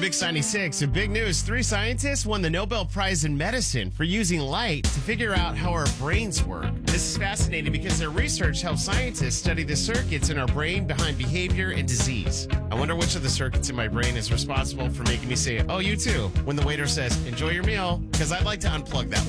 Bix 96, and big news, 3 scientists won the Nobel Prize in Medicine for using light to figure out how our brains work. This is fascinating because their research helps scientists study the circuits in our brain behind behavior and disease. I wonder which of the circuits in my brain is responsible for making me say, oh, you too, when the waiter says, enjoy your meal, because I'd like to unplug that one.